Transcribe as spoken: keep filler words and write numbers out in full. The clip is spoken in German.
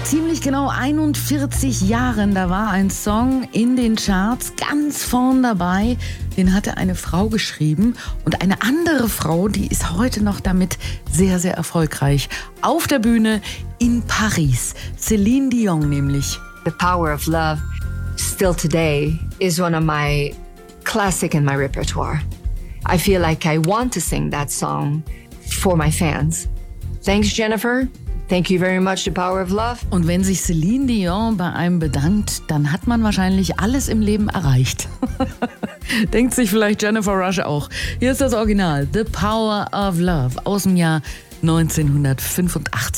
ziemlich genau einundvierzig Jahren, da war ein Song in den Charts ganz vorn dabei. Den hatte eine Frau geschrieben und eine andere Frau, die ist heute noch damit sehr, sehr erfolgreich. Auf der Bühne in Paris. Celine Dion nämlich. The Power of Love, still today, is one of my classic in my repertoire. I feel like I want to sing that song for my fans. Thanks, Jennifer. Thank you very much, The Power of Love. Und wenn sich Celine Dion bei einem bedankt, dann hat man wahrscheinlich alles im Leben erreicht. Denkt sich vielleicht Jennifer Rush auch. Hier ist das Original, The Power of Love aus dem Jahr neunzehnhundertfünfundachtzig.